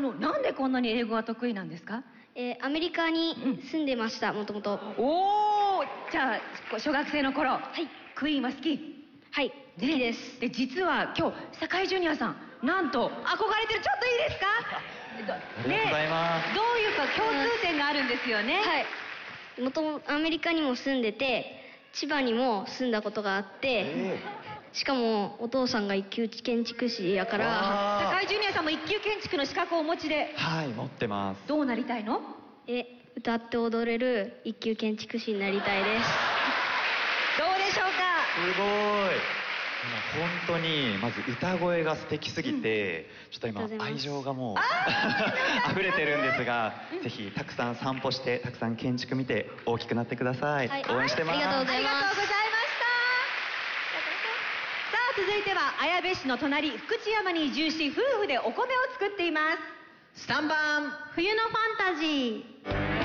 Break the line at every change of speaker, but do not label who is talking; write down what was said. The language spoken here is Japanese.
なんでこんなに英語が得意なんですか？
アメリカに住んでました、もともと。
おー、じゃあ小学生の頃、クイーンは好き？
はい、好きです。
で、実は今日坂井ジュニアさん、なんと憧れてる、ちょっといいですか？
ありがとうございます。
どういうか共通点があるんですよね。
はい、もともとアメリカにも住んでて、千葉にも住んだことがあって、しかもお父さんが一級建築士やから。
坂井ジュニアさんも一級建築の資格をお持ちで。
はい、持ってます。
どうなりたいの？
歌って踊れる一級建築士になりたいです。
どうでしょうか？
すごい。本当にまず歌声が素敵すぎて、ちょっと今愛情がもう溢れてるんですが、ぜひたくさん散歩してたくさん建築見て大きくなってください。応援してます。
ありがとうございます。
ありがとうございました。さあ、続いては綾部市の隣福知山に移住し、夫婦でお米を作っています。
3番
冬のファンタジー。